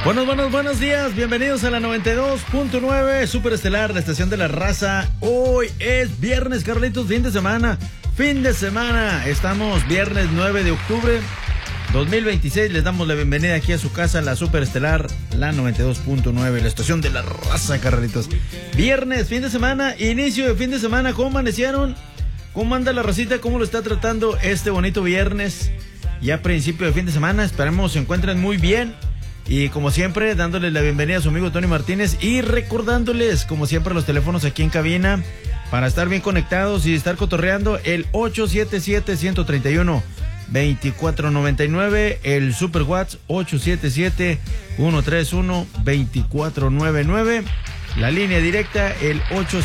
Buenos días, bienvenidos a la 92.9 Superestelar, la estación de la raza. Hoy es viernes, Carlitos, fin de semana, estamos viernes 9 de octubre 2026, les damos la bienvenida aquí a su casa, la Superestelar, la 92.9, la estación de la raza, Carlitos. Viernes, fin de semana, inicio de fin de semana, ¿cómo amanecieron? ¿Cómo anda la racita? ¿Cómo lo está tratando este bonito viernes? Ya principio de fin de semana, esperemos se encuentren muy bien. Y como siempre, dándoles la bienvenida a su amigo Tony Martínez y recordándoles, como siempre, los teléfonos aquí en cabina para estar bien conectados y estar cotorreando, el 877-131-2499, el Super WhatsApp 877-131-2499, la línea directa, el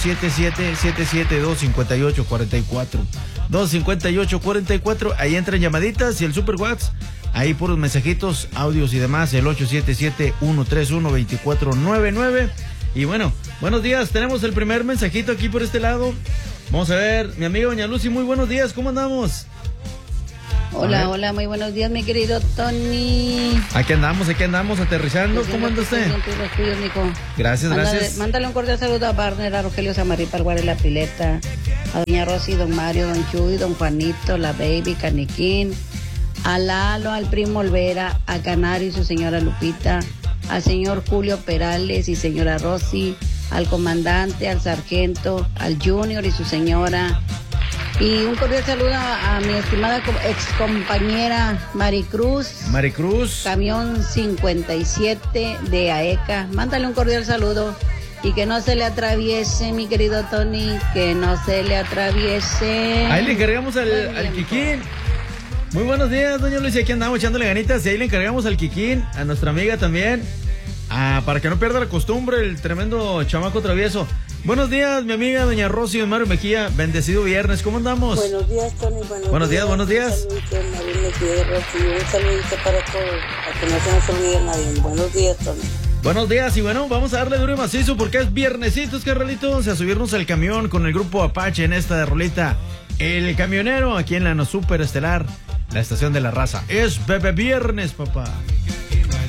877-772-5844, 258-44, ahí entran llamaditas y el Super WhatsApp. Ahí puros mensajitos, audios y demás, el 877-131-2499. Y bueno, buenos días, tenemos el primer mensajito aquí por este lado. Vamos a ver, mi amiga Doña Lucy, muy buenos días, ¿cómo andamos? Hola, muy buenos días, mi querido Tony. Aquí andamos, aterrizando. ¿Cómo anda usted? Gracias. Mándale un cordial saludo a Barner, a Rogelio Samarí, Parguar La Pileta, a Doña Rosy, Don Mario, Don Chuy, Don Juanito, la Baby, Caniquín, a Lalo, al primo Olvera, a Canario y su señora Lupita, al señor Julio Perales y señora Rosy, al comandante, al sargento, al Junior y su señora. Y un cordial saludo a mi estimada ex compañera Maricruz, camión 57 de AECA. Mándale un cordial saludo y que no se le atraviese, mi querido Tony, que no se le atraviese. Ahí le encargamos al Kikín. Muy buenos días, doña Luis, aquí andamos echándole ganitas y ahí le encargamos al Kikín, a nuestra amiga también, para que no pierda la costumbre, el tremendo chamaco travieso. Buenos días, mi amiga doña Rosy y don Mario Mejía, bendecido viernes, ¿cómo andamos? Buenos días, Tony, buenos días. Buenos días. Un saludito para todos, para que no se nos olvide nadie. Buenos días, Tony. Buenos días, y bueno, vamos a darle duro y macizo porque es viernesitos, Carralitos, a subirnos al camión con el grupo Apache en esta rolita. El camionero aquí en la Superestelar, la estación de la raza. Es bebé viernes, papá.